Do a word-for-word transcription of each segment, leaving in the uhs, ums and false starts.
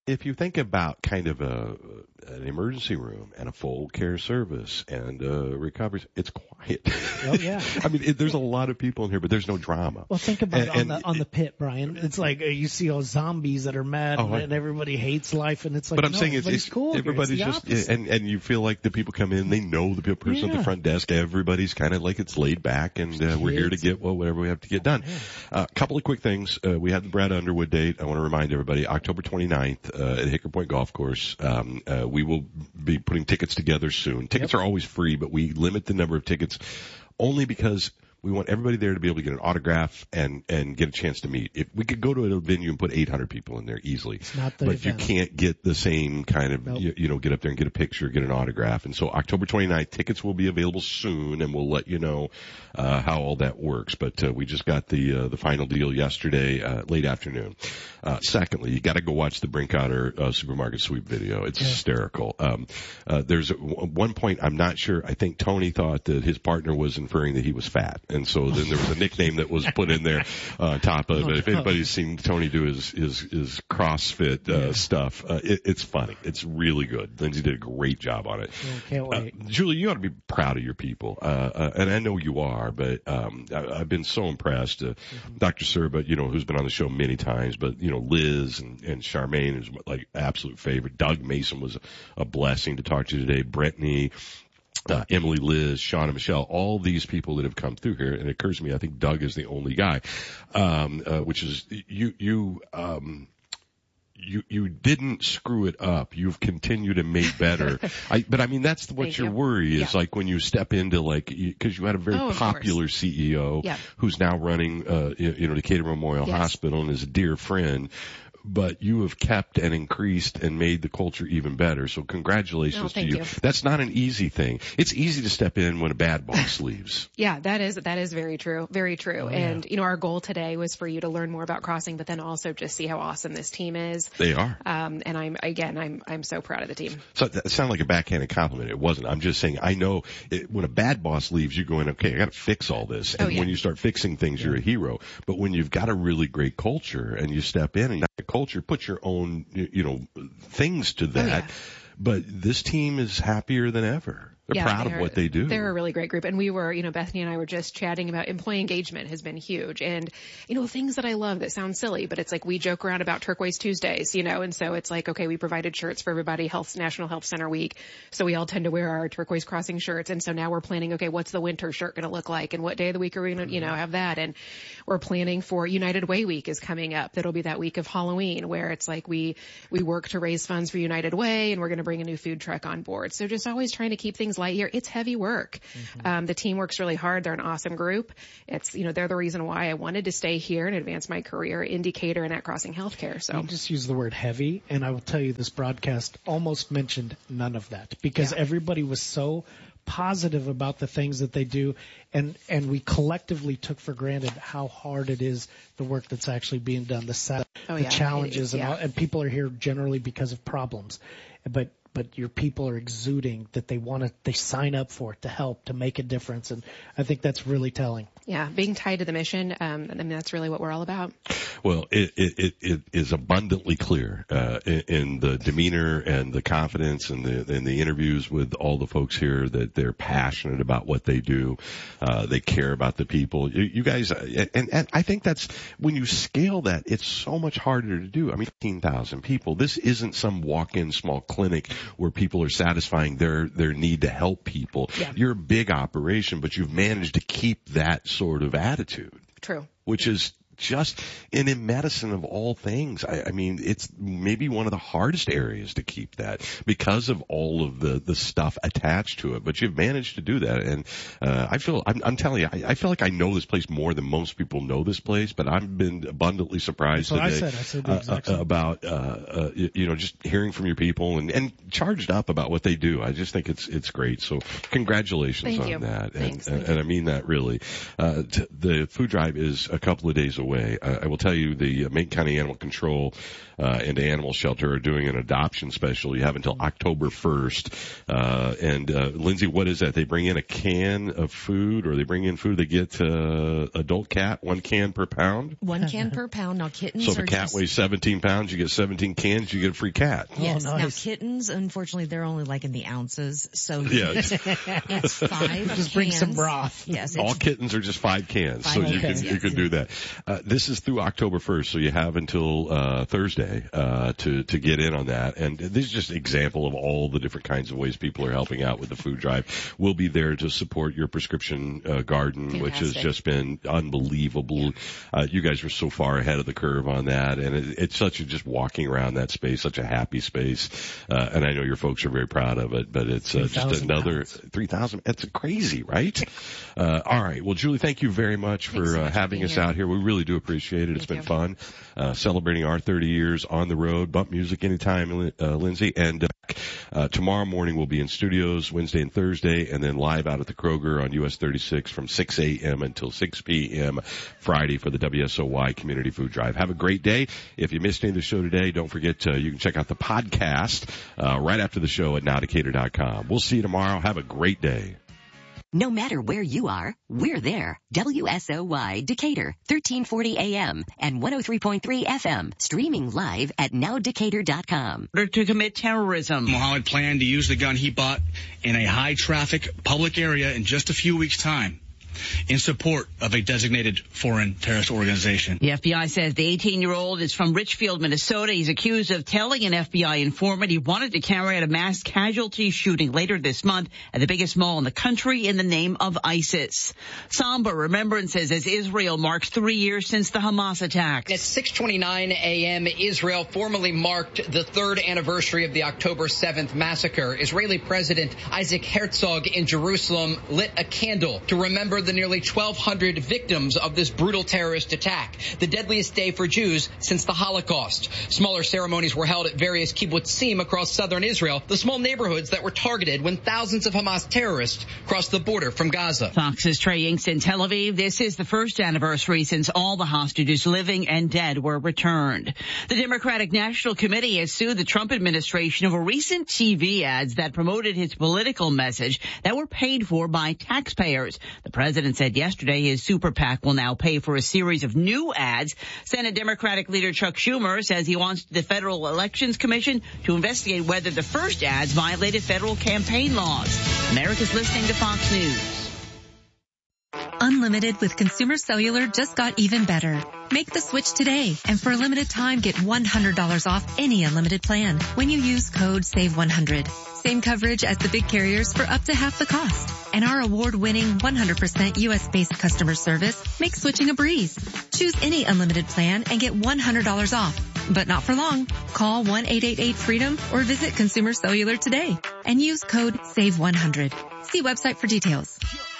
if you think about kind of a an emergency room and a full care service and uh, recovery, it's quiet. Oh yeah. I mean, it, there's a lot of people in here, but there's no drama. Well, think about and, it on and the on the pit, Brian. It's like uh, you see all zombies that are mad oh, and, I, and everybody hates life, and it's like, but I'm no, saying it's, everybody's it's cool. everybody's it's just opposite. and and you feel like the people come in, they know the person yeah. at the front desk. Everybody's kind of like it's laid back, and uh, we're here to get well, whatever we have to get done. A uh, couple of quick things. Uh, we had the Brad Underwood date. I want to remind everybody, October twenty-ninth uh, at Hickory Point Golf Course. Um, uh, we will be putting tickets together soon. Tickets yep. are always free, but we limit the number of tickets only because we want everybody there to be able to get an autograph and, and get a chance to meet. If we could go to a venue and put eight hundred people in there easily, it's not the but event. You can't get the same kind of, nope. you, you know, get up there and get a picture, get an autograph. And so October twenty-ninth, tickets will be available soon, and we'll let you know, uh, how all that works. But, uh, we just got the, uh, the final deal yesterday, uh, late afternoon. Uh, secondly, you gotta go watch the Brinkotter, uh, supermarket sweep video. It's yeah. hysterical. Um, uh, there's a, one point, I'm not sure, I think Tony thought that his partner was inferring that he was fat. And so then there was a nickname that was put in there uh, on top of it. If anybody's seen Tony do his his, his CrossFit uh, yeah. stuff, uh, it, it's funny. It's really good. Lindsay did a great job on it. Yeah, can't wait. Uh, Julie, you ought to be proud of your people, uh, uh, and I know you are. But um, I, I've been so impressed. Uh, mm-hmm. Doctor Serba, you know, who's been on the show many times, but you know, Liz and, and Charmaine is like absolute favorite. Doug Mason was a, a blessing to talk to today. Brittany. Uh, Emily, Liz, Sean, and Michelle, all these people that have come through here, and it occurs to me, I think Doug is the only guy, um, uh, which is, you, you, um, you, you didn't screw it up. You've continued to make better. I, but I mean, that's what Thank your you. worry is yeah. like when you step into like, cause you had a very oh, popular C E O yeah. who's now running, uh, you, you know, Decatur Memorial yes. Hospital and is a dear friend. But you have kept and increased and made the culture even better. So congratulations oh, to you. you. That's not an easy thing. It's easy to step in when a bad boss leaves. Yeah, that is, that is very true. Very true. Oh, yeah. And, you know, our goal today was for you to learn more about Crossing, but then also just see how awesome this team is. They are. Um, and I'm, again, I'm, I'm so proud of the team. So that sounded like a backhanded compliment. It wasn't. I'm just saying, I know it, when a bad boss leaves, you're going, okay, I got to fix all this. And oh, yeah. when you start fixing things, yeah. you're a hero. But when you've got a really great culture and you step in and you got a culture, put your own own, you know, things to that. Oh, yeah. But this team is happier than ever. They're yeah, proud of what they do. They're a really great group. And we were, you know, Bethany and I were just chatting about employee engagement has been huge. And, you know, things that I love that sound silly, but it's like we joke around about Turquoise Tuesdays, you know, and so it's like, okay, we provided shirts for everybody, Health, National Health Center Week. So we all tend to wear our Turquoise Crossing shirts. And so now we're planning, okay, what's the winter shirt going to look like? And what day of the week are we going to, you know, have that? And we're planning for United Way Week is coming up. That'll be that week of Halloween where it's like we, we work to raise funds for United Way and we're going to bring a new food truck on board. So just always trying to keep things light here. It's heavy work. Mm-hmm. Um, the team works really hard. They're an awesome group. It's, you know, they're the reason why I wanted to stay here and advance my career in Decatur and at Crossing Healthcare. So you just use the word heavy, and I will tell you this broadcast almost mentioned none of that because yeah. everybody was so positive about the things that they do, and and we collectively took for granted how hard it is, the work that's actually being done, the set, oh, the yeah. challenges, yeah. and, all, and people are here generally because of problems, but but your people are exuding that they want to, they sign up for it to help, to make a difference, and I think that's really telling. Yeah, being tied to the mission, um, I mean, that's really what we're all about. Well, it, it, it, it is abundantly clear, uh, in, in the demeanor and the confidence and the, and the interviews with all the folks here that they're passionate about what they do. Uh, they care about the people. You, you guys, and, and I think that's, when you scale that, it's so much harder to do. I mean, fifteen thousand people. This isn't some walk-in small clinic where people are satisfying their, their need to help people. Yeah. You're a big operation, but you've managed to keep that sort of attitude. True. Which is just, and in medicine of all things, I, I mean, it's maybe one of the hardest areas to keep that because of all of the, the stuff attached to it. But you've managed to do that. And, uh, I feel, I'm, I'm telling you, I, I feel like I know this place more than most people know this place, but I've been abundantly surprised today I said. I said the exact uh, same. about, uh, uh, you know, just hearing from your people and, and charged up about what they do. I just think it's, it's great. So congratulations Thank on you. that. Thanks. And, Thank and you. I mean that really. Uh, t- the food drive is a couple of days a week. way. Uh, I will tell you, the Macon County Animal Control uh, and Animal Shelter are doing an adoption special. You have until October first. Uh, and uh, Lindsay, what is that? They bring in a can of food, or they bring in food. They get uh, adult cat one can per pound. One can per pound. Now kittens. So if are a cat just... weighs seventeen pounds, you get seventeen cans. You get a free cat. Yes. Oh, nice. Now kittens, unfortunately, they're only like in the ounces. So Yeah. it's five. Just cans. bring some broth. Yes. All It's, kittens are just five cans, Five so you cans, can you yes. can do that. Uh, this is through October first, so you have until uh, Thursday uh, to to get in on that. And this is just an example of all the different kinds of ways people are helping out with the food drive. We'll be there to support your prescription uh, garden, Fantastic. which has just been unbelievable. Uh, you guys are so far ahead of the curve on that, and it, it's such a just walking around that space, such a happy space. Uh, and I know your folks are very proud of it, but it's uh, just another three thousand. It's crazy, right? Uh, all right. Well, Julie, thank you very much Thanks for so uh, much for having being us here. out here. We really do appreciate it. It's Thank been you. fun, uh, celebrating our thirty years on the road. Bump music anytime, uh, Lindsay. And uh, uh, tomorrow morning we'll be in studios Wednesday and Thursday, and then live out at the Kroger on U S thirty-six from six a.m. until six p.m. Friday for the W S O Y Community Food Drive. Have a great day. If you missed any of the show today, don't forget uh, you can check out the podcast uh, right after the show at now decatur dot com. We'll see you tomorrow. Have a great day. No matter where you are, we're there. W S O Y Decatur, thirteen forty A M and one oh three point three F M, streaming live at now decatur dot com. In order to commit terrorism. Mohammed planned to use the gun he bought in a high-traffic public area in just a few weeks' time in support of a designated foreign terrorist organization. The F B I says the eighteen-year-old is from Richfield, Minnesota. He's accused of telling an F B I informant he wanted to carry out a mass casualty shooting later this month at the biggest mall in the country in the name of ISIS. Somber remembrances as Israel marks three years since the Hamas attacks. At six twenty-nine a.m., Israel formally marked the third anniversary of the October seventh massacre. Israeli President Isaac Herzog in Jerusalem lit a candle to remember the nearly twelve hundred victims of this brutal terrorist attack, the deadliest day for Jews since the Holocaust. Smaller ceremonies were held at various kibbutzim across southern Israel, the small neighborhoods that were targeted when thousands of Hamas terrorists crossed the border from Gaza. Fox's Trey Inks in Tel Aviv. This is the first anniversary since all the hostages, living and dead, were returned. The Democratic National Committee has sued the Trump administration over recent T V ads that promoted his political message that were paid for by taxpayers. The president said yesterday his super PAC will now pay for a series of new ads. Senate Democratic leader Chuck Schumer says he wants the Federal Elections Commission to investigate whether the first ads violated federal campaign laws. America's listening to Fox News. Unlimited with Consumer Cellular just got even better. Make the switch today, and for a limited time, get one hundred dollars off any unlimited plan when you use code save one hundred. Same coverage as the big carriers for up to half the cost. And our award-winning one hundred percent U S-based customer service makes switching a breeze. Choose any unlimited plan and get one hundred dollars off. But not for long. Call one eight eight eight freedom or visit Consumer Cellular today and use code save one hundred. See website for details.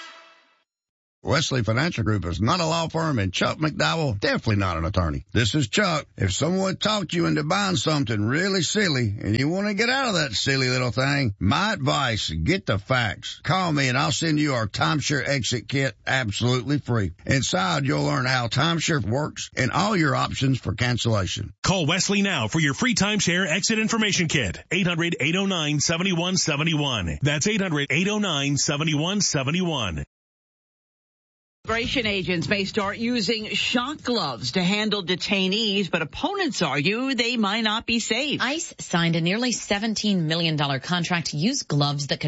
Wesley Financial Group is not a law firm, and Chuck McDowell definitely not an attorney. This is Chuck. If someone talked you into buying something really silly and you want to get out of that silly little thing, my advice, get the facts. Call me and I'll send you our timeshare exit kit absolutely free. Inside, you'll learn how timeshare works and all your options for cancellation. Call Wesley now for your free timeshare exit information kit. eight hundred, eight oh nine, seven one seven one. That's eight hundred, eight oh nine, seven one seven one. Immigration agents may start using shock gloves to handle detainees, but opponents argue they might not be safe. ICE signed a nearly seventeen million dollars contract to use gloves that can